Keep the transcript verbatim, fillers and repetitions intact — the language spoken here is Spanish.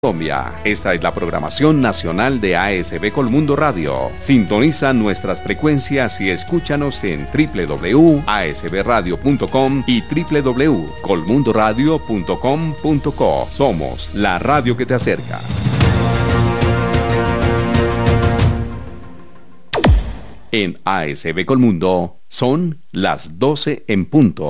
Colombia. Esta es la programación nacional de A S B Colmundo Radio. Sintoniza nuestras frecuencias y escúchanos en doble u doble u doble u punto a s b radio punto com y doble u doble u doble u punto colmundo radio punto com punto co. Somos la radio que te acerca. En A S B Colmundo son las doce en punto.